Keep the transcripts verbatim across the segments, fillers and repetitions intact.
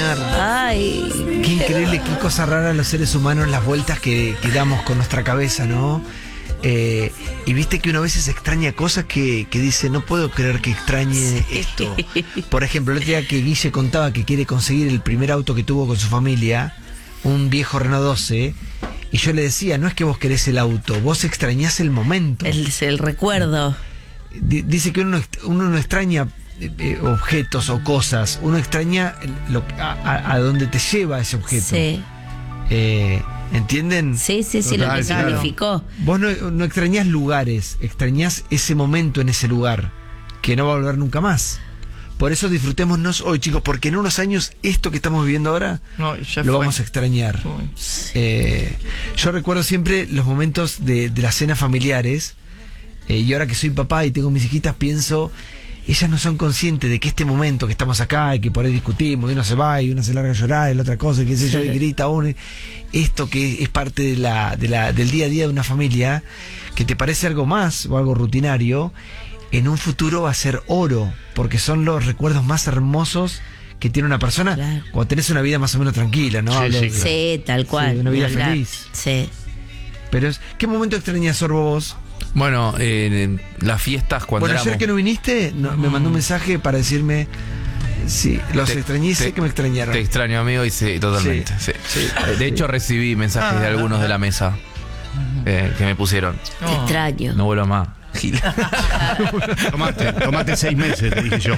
extrañar. Ay. Qué increíble, qué cosa rara los seres humanos, las vueltas que, que damos con nuestra cabeza, ¿no? Eh, y viste que uno a veces extraña cosas que, que dice, no puedo creer que extrañe esto. Por ejemplo, el otro día que Guille contaba que quiere conseguir el primer auto que tuvo con su familia, un viejo Renault doce, y yo le decía, no es que vos querés el auto, vos extrañás el momento. El, el recuerdo. D- dice que uno, uno no extraña eh, objetos o cosas, uno extraña lo, a, a, a dónde te lleva ese objeto. Sí. Eh, ¿Entienden? Sí, sí, sí, Total, lo que claro. significó. Vos no, no extrañás lugares, extrañás ese momento en ese lugar, que no va a volver nunca más. Por eso disfrutémonos hoy, chicos, porque en unos años esto que estamos viviendo ahora No, ya lo fue. vamos a extrañar. Uy. Eh, yo recuerdo siempre los momentos de, de las cenas familiares, eh, y ahora que soy papá y tengo mis hijitas, pienso, ellas no son conscientes de que este momento que estamos acá y que por ahí discutimos, y uno se va y uno se larga a llorar y la otra cosa, y qué sé yo, y grita uno, esto que es parte de la, de la, del día a día de una familia, que te parece algo más o algo rutinario, en un futuro va a ser oro, porque son los recuerdos más hermosos que tiene una persona, Claro. cuando tenés una vida más o menos tranquila, ¿no? Sí, Hablo sí, de- claro. Sí, tal cual. Sí, una vida Ni hablar. feliz. Sí. Pero es, ¿qué momento extrañas, Sorbo, vos? Bueno, eh, las fiestas cuando Bueno, éramos... ayer que no viniste, no, me mandó un mensaje para decirme, sí, los Te- extrañé y sé te- que me extrañaron. Te extraño, amigo, y sí, totalmente. Sí. Sí. De hecho, recibí mensajes de algunos de la mesa eh, que me pusieron. Te extraño. No vuelvo más. Gil. Tomate, tomate seis meses, te dije yo.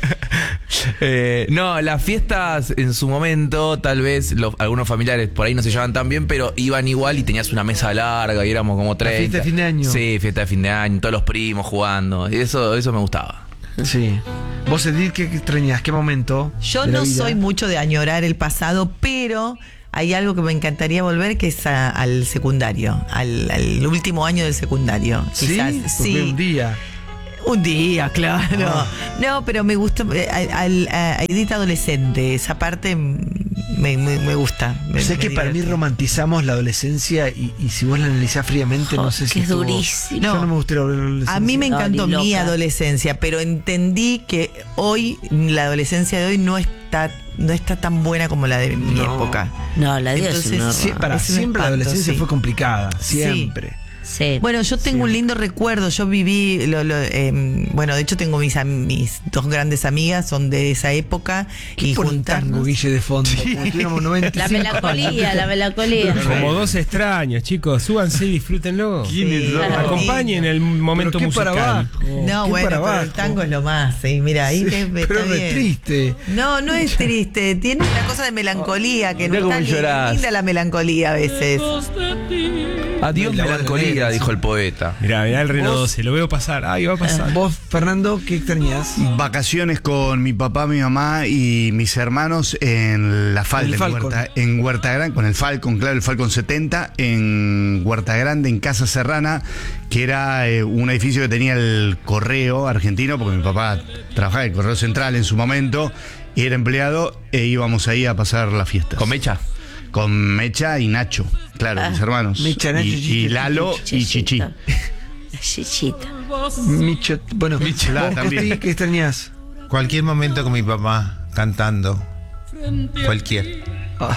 Eh, no, las fiestas en su momento, tal vez los, algunos familiares por ahí no se llevaban tan bien, pero iban igual y tenías una mesa larga y éramos como treinta. fiesta de fin de año. Sí, fiesta de fin de año, todos los primos jugando. Y eso, eso me gustaba. Sí. Vos, Edith, ¿qué extrañás? ¿Qué momento? Yo de la no vida? soy mucho de añorar el pasado, pero hay algo que me encantaría volver, que es a- al secundario, al, al último año del secundario. ¿Sí? Quizás, Porque sí. un día. Un día, claro. Ah. No, pero me gusta, eh, al- a, a Edith adolescente, esa parte me, me, me gusta. Me, sé me que para mí divierte. romantizamos la adolescencia y, y si vos la analizás fríamente, no Oh, sé si que es estuvo- durísimo. Yo no me gustaría volver a la adolescencia. A mí me No, encantó ni mi loca. adolescencia, pero entendí que hoy, la adolescencia de hoy no está, no está tan buena como la de mi No. época. No, la Dios es Entonces, un horror. Sí, para Es un siempre la espanto, adolescencia sí. fue complicada, Sí. siempre. Sí. Bueno, yo tengo un lindo recuerdo. Yo viví, lo, lo, eh, bueno, de hecho tengo mis, am- mis dos grandes amigas, son de esa época. Y Y por un tango, juntarnos. Guille, de fondo. Como tuviéramos noventa y La cinco melancolía, años. la melancolía. Como dos extraños, chicos. Súbanse y disfrútenlo. Sí, Acompañen el momento Pero qué para musical. abajo. No, qué bueno, para pero el abajo. tango es lo más. Sí, mira, ahí Sí, te- pero está es re bien. triste. No, no es triste. Tiene una cosa de melancolía que no Mirá está cómo ni llorás. linda la melancolía a veces. Adiós, La voz de melancolía, Nelson. dijo el poeta. Mirá, mirá el Renault Vos- doce. Lo veo pasar. Ay, va a pasar. Vos, Fernando, ¿qué extrañás? Vacaciones con mi papá, mi mamá y mis hermanos en La Falda, El en Falcon. Huerta, en Huerta Grande, con el Falcon, claro, el Falcon setenta, en Huerta Grande, en Casa Serrana, que era eh, un edificio que tenía el correo argentino, porque mi papá trabajaba en el Correo Central en su momento, y era empleado, e íbamos ahí a pasar las fiestas. ¿Con mecha? Con Mecha y Nacho, claro, mis hermanos. Mecha, Nacho, y, Chichi, y Lalo y Chichi. La chichita. Micho, bueno, Michelada vos, también. Costi, ¿qué extrañás? Cualquier momento con mi papá cantando. Cualquier. Ah.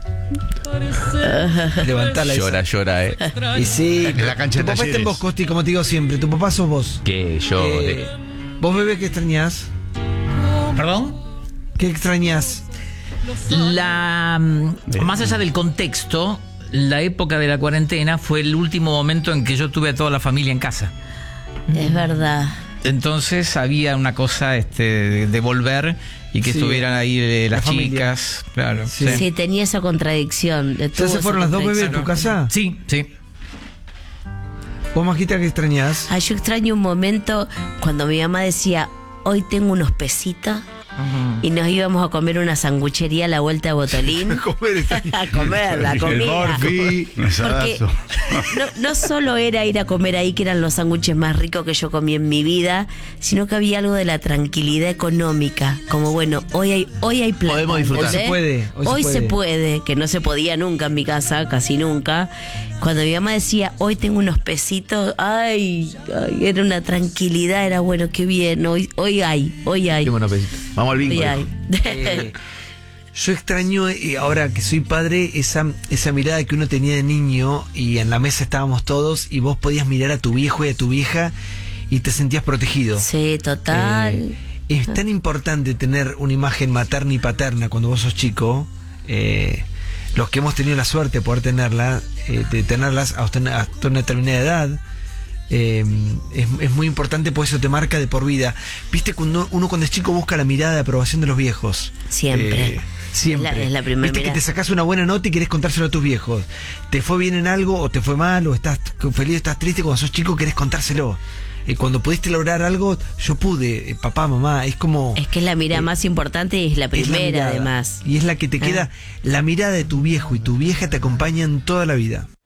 Levantala esa. Llora, llora, eh. Y sí, En la cancha tu de papá está en talleres. vos, Costi, como te digo siempre. Tu papá sos vos. Que llore. Eh, vos, bebé, ¿qué extrañás? ¿Perdón? ¿Qué extrañás? La, mm, más allá del contexto, la época de la cuarentena fue el último momento en que yo tuve a toda la familia en casa. Es verdad. Entonces había una cosa este, de, de volver y que Sí. estuvieran ahí eh, las La familia. chicas. Claro. Sí. Sí, tenía esa contradicción. ¿Ya se fueron las dos bebés de tu casa? Sí, sí. ¿Vos, Majita, qué extrañás? Ah, yo extraño un momento cuando mi mamá decía, hoy tengo unos pesitos, y nos íbamos a comer una sanguchería a la vuelta de Botolín. Comer extrañás. A comer, la El comida. Morphy, Porque asadazo. no, no solo era ir a comer ahí, que eran los sándwiches más ricos que yo comí en mi vida, sino que había algo de la tranquilidad económica. Como bueno, hoy hay, hoy hay plata. Podemos disfrutar. ¿entendés? Hoy se puede, hoy Hoy, se se, puede. puede, que no se podía nunca en mi casa, casi nunca. Cuando mi mamá decía, hoy tengo unos pesitos, ay, ay, era una tranquilidad, era bueno, qué bien, hoy, hoy hay, hoy hay. Tengo unos besitos. Vamos al Hoy bingo. hay. hijo. Eh, Yo extraño, eh, ahora que soy padre, esa, esa mirada que uno tenía de niño y en la mesa estábamos todos y vos podías mirar a tu viejo y a tu vieja y te sentías protegido. Sí, total. Eh, es tan importante tener una imagen materna y paterna cuando vos sos chico. Eh, los que hemos tenido la suerte de poder tenerla, eh, de tenerlas hasta una, hasta una determinada edad. Eh, es, es muy importante, porque eso te marca de por vida. Viste, cuando uno cuando es chico busca la mirada de aprobación de los viejos. Siempre. Eh, siempre. Es la- es la primera Viste mirada. que te sacás una buena nota y querés contárselo a tus viejos. Te fue bien en algo o te fue mal, o estás feliz o estás triste. Cuando sos chico querés contárselo. Eh, cuando pudiste lograr algo, yo pude, eh, papá, mamá, es como... Es que es la mirada eh, más importante y es la es la primera, mirada. además. Y es la que te queda, Ah. la mirada de tu viejo y tu vieja te acompañan toda la vida.